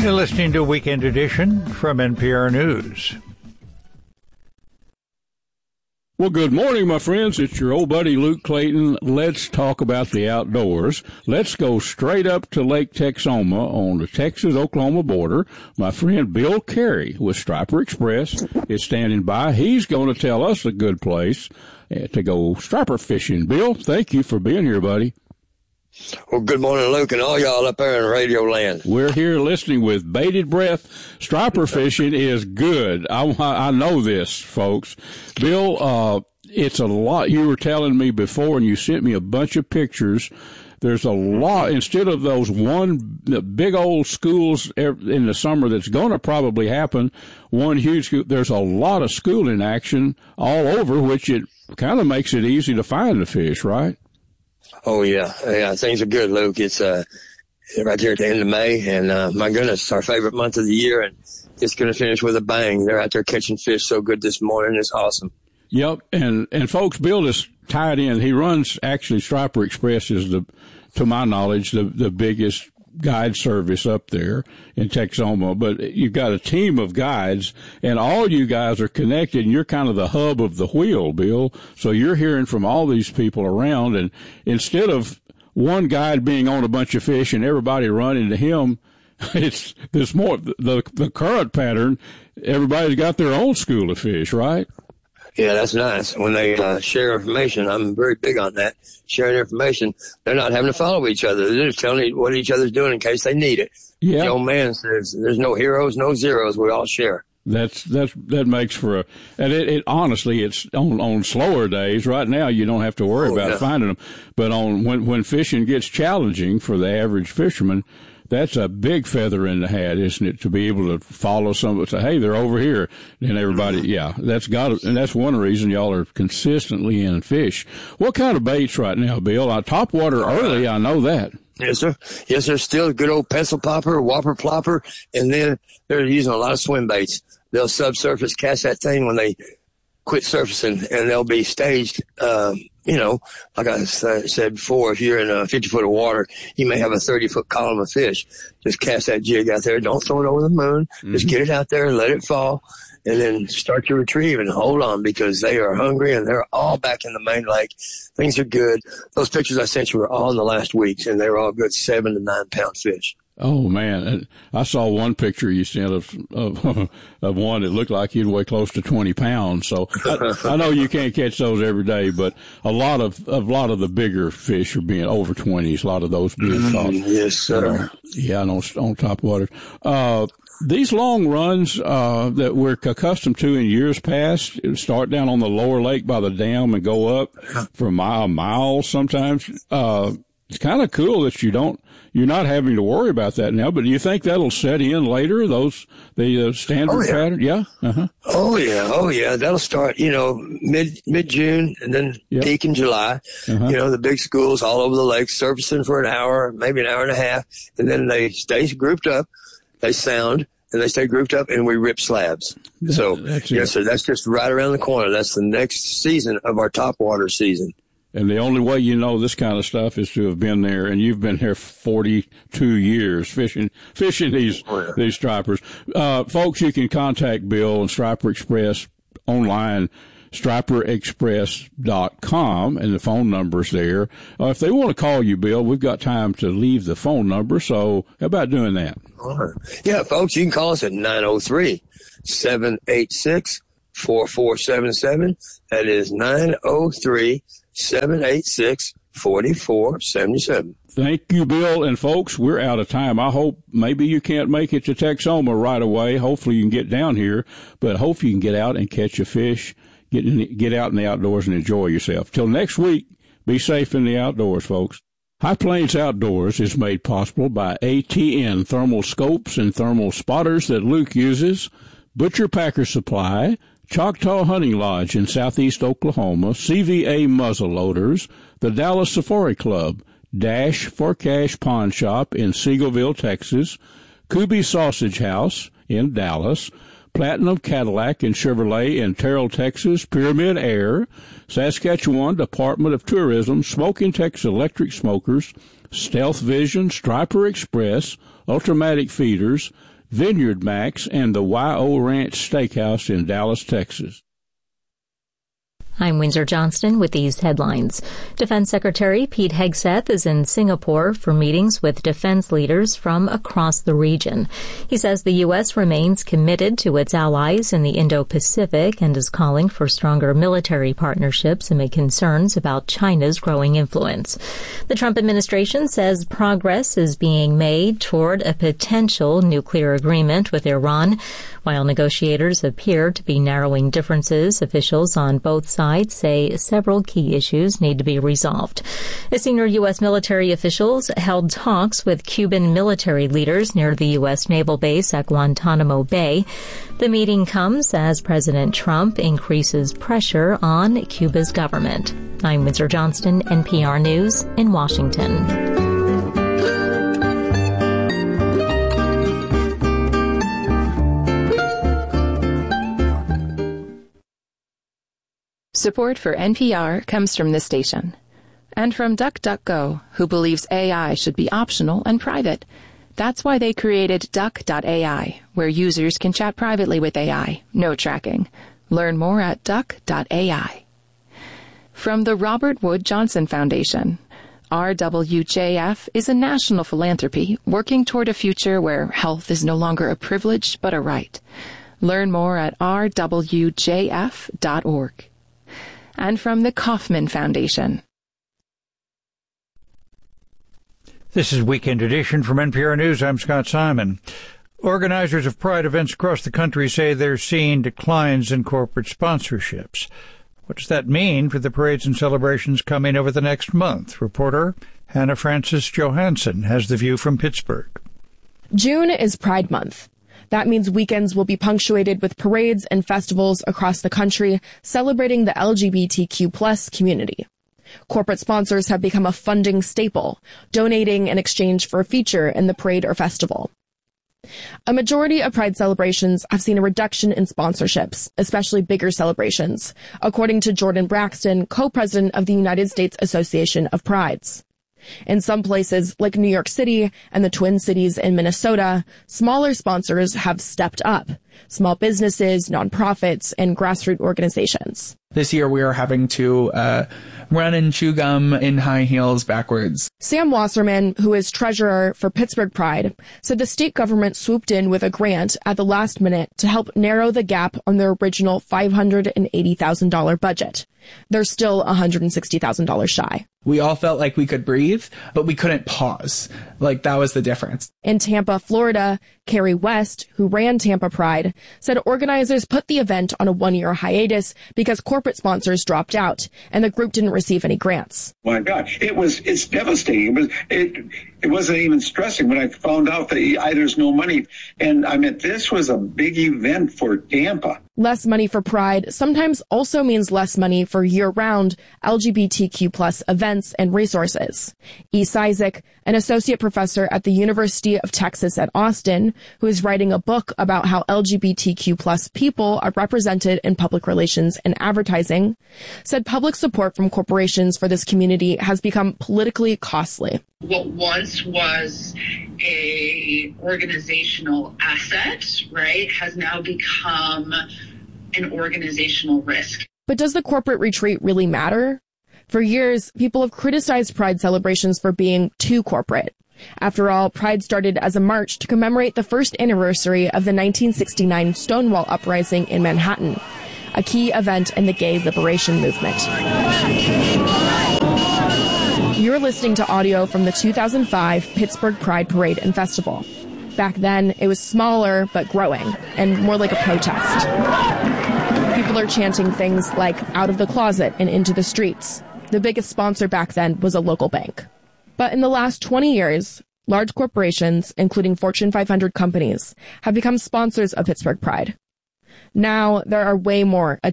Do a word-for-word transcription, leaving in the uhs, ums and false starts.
You're listening to Weekend Edition from N P R News. Well, good morning, my friends. It's your old buddy Luke Clayton. Let's talk about the outdoors. Let's go straight up to Lake Texoma on the Texas-Oklahoma border. My friend Bill Carey with Striper Express is standing by. He's going to tell us a good place to go striper fishing. Bill, thank you for being here, buddy. Well, good morning, Luke, and all y'all up there in Radio Land. We're here listening with bated breath. Striper fishing is good. I, I know this, folks. Bill, uh, it's a lot. You were telling me before, and you sent me a bunch of pictures. There's a lot, instead of those one big old schools in the summer that's going to probably happen, one huge school, there's a lot of schooling action all over, which it kind of makes it easy to find the fish, right? Oh, yeah. Yeah, things are good, Luke. It's uh, right here at the end of May, and uh, my goodness, it's our favorite month of the year, and it's going to finish with a bang. They're out there catching fish so good this morning. It's awesome. Yep, and, and folks, Bill is tied in. He runs, actually, Striper Express is, the, to my knowledge, the, the biggest guide service up there in Texoma, but you've got a team of guides, and all you guys are connected, and you're kind of the hub of the wheel, Bill. So you're hearing from all these people around, and instead of one guide being on a bunch of fish and everybody running to him, it's this more the the current pattern. Everybody's got their own school of fish, right? Yeah, that's nice. When they uh, share information, I'm very big on that. Sharing information, they're not having to follow each other. They're just telling what each other's doing in case they need it. Yeah. The old man says, there's no heroes, no zeros. We all share. That's, that's, that makes for a, and it, it honestly, it's on, on slower days. Right now, you don't have to worry oh, about yeah. finding them. But on, when, when fishing gets challenging for the average fisherman, that's a big feather in the hat, isn't it? To be able to follow somebody, say, hey, they're over here. And everybody, yeah, that's got to, and that's one reason y'all are consistently in fish. What kind of baits right now, Bill? Uh, topwater early, I know that. Yes, sir. Yes, sir. Still good old pencil popper, whopper plopper, and then they're using a lot of swim baits. They'll subsurface cast that thing when they quit surfacing, and they'll be staged, um, you know, like I said before, if you're in a fifty foot of water, you may have a thirty foot column of fish. Just cast that jig out there. Don't throw it over the moon. Mm-hmm. Just get it out there and let it fall, and then start to retrieve and hold on, because they are hungry and they're all back in the main lake. Things are good. Those pictures I sent you were all in the last weeks, and they were all good seven to nine pound fish. Oh man, I saw one picture you sent of of, of one that looked like he'd weigh close to twenty pounds. So I, I know you can't catch those every day, but a lot of a lot of the bigger fish are being over twenties. A lot of those being mm, caught. Yes, sir. Uh, yeah, on on top water. Uh, these long runs uh, that we're accustomed to in years past start down on the lower lake by the dam and go up for a mile, miles sometimes. Uh, it's kind of cool that you don't. You're not having to worry about that now, but do you think that'll set in later, those, the uh, standard oh, yeah. pattern? Yeah. Uh-huh. Oh, yeah. Oh, yeah. That'll start, you know, mid, mid-June and then yep. peak in July. Uh-huh. You know, the big schools all over the lake surfacing for an hour, maybe an hour and a half, and then they stay grouped up, they sound, and they stay grouped up, and we rip slabs. That, so, yes, sir, that's just right around the corner. That's the next season of our topwater season. And the only way you know this kind of stuff is to have been there, and you've been here forty-two years fishing fishing these oh, yeah. these stripers. Uh, folks, you can contact Bill and Striper Express online, striper express dot com, and the phone number's there. Uh, if they want to call you, Bill, we've got time to leave the phone number, so how about doing that? Yeah, folks, you can call us at nine oh three, seven eight six, four four seven seven. That is nine oh three, seven eight six, four four seven seven. Thank you, Bill. And folks, we're out of time. I hope maybe you can't make it to Texoma right away. Hopefully you can get down here, but hopefully you can get out and catch a fish, get in, get out in the outdoors and enjoy yourself. Till next week, be safe in the outdoors, folks. High Plains Outdoors is made possible by A T N thermal scopes and thermal spotters that Luke uses, Butcher Packer Supply, Choctaw Hunting Lodge in southeast Oklahoma, C V A Muzzle Loaders, the Dallas Safari Club, Dash for Cash Pawn Shop in Seagoville, Texas, Kuby Sausage House in Dallas, Platinum Cadillac and Chevrolet in Terrell, Texas, Pyramid Air, Saskatchewan Department of Tourism, Smoking Texas Electric Smokers, Stealth Vision, Striper Express, Ultramatic Feeders, Vineyard Max, and the Y O Ranch Steakhouse in Dallas, Texas. I'm Windsor Johnston with these headlines. Defense Secretary Pete Hegseth is in Singapore for meetings with defense leaders from across the region. He says the U S remains committed to its allies in the Indo-Pacific and is calling for stronger military partnerships amid concerns about China's growing influence. The Trump administration says progress is being made toward a potential nuclear agreement with Iran. While negotiators appear to be narrowing differences, officials on both sides say several key issues need to be resolved. The senior U S military officials held talks with Cuban military leaders near the U S naval base at Guantanamo Bay. The meeting comes as President Trump increases pressure on Cuba's government. I'm Windsor Johnston, N P R News in Washington. Support for N P R comes from this station. And from DuckDuckGo, who believes A I should be optional and private. That's why they created Duck dot A I, where users can chat privately with A I, no tracking. Learn more at Duck dot A I. From the Robert Wood Johnson Foundation. R W J F is a national philanthropy working toward a future where health is no longer a privilege but a right. Learn more at R W J F dot org. And from the Kauffman Foundation. This is Weekend Edition from N P R News. I'm Scott Simon. Organizers of Pride events across the country say they're seeing declines in corporate sponsorships. What does that mean for the parades and celebrations coming over the next month? Reporter Hannah Francis Johansson has the view from Pittsburgh. June is Pride Month. That means weekends will be punctuated with parades and festivals across the country celebrating the L G B T Q plus community. Corporate sponsors have become a funding staple, donating in exchange for a feature in the parade or festival. A majority of Pride celebrations have seen a reduction in sponsorships, especially bigger celebrations, according to Jordan Braxton, co-president of the United States Association of Prides. In some places, like New York City and the Twin Cities in Minnesota, smaller sponsors have stepped up. Small businesses, nonprofits, and grassroots organizations. This year we are having to uh, run and chew gum in high heels backwards. Sam Wasserman, who is treasurer for Pittsburgh Pride, said the state government swooped in with a grant at the last minute to help narrow the gap on their original five hundred eighty thousand dollars budget. They're still one hundred sixty thousand dollars shy. We all felt like we could breathe, but we couldn't pause. Like, that was the difference. In Tampa, Florida, Carrie West, who ran Tampa Pride, said organizers put the event on a one-year hiatus because corporate sponsors dropped out and the group didn't receive any grants. My God, it was, it's devastating. It was, it, it wasn't even stressing when I found out that I, there's no money. And I mean, this was a big event for Tampa. Less money for Pride sometimes also means less money for year-round L G B T Q plus events and resources. E. Cizik, an associate professor at the University of Texas at Austin, who is writing a book about how L G B T Q plus people are represented in public relations and advertising, said public support from corporations for this community has become politically costly. What once was a organizational asset, right, has now become an organizational risk. But does the corporate retreat really matter? For years, people have criticized Pride celebrations for being too corporate. After all, Pride started as a march to commemorate the first anniversary of the nineteen sixty-nine Stonewall Uprising in Manhattan, a key event in the gay liberation movement. You're listening to audio from the two thousand five Pittsburgh Pride Parade and Festival. Back then, it was smaller but growing, and more like a protest. People are chanting things like out of the closet and into the streets. The biggest sponsor back then was a local bank. But in the last twenty years, large corporations, including Fortune five hundred companies, have become sponsors of Pittsburgh Pride. Now, there are way more